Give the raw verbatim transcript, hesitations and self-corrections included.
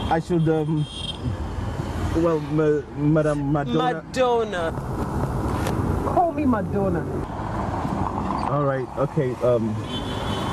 I should, um, well, ma Madam Madonna. Madonna. Call me Madonna. All right, okay, um,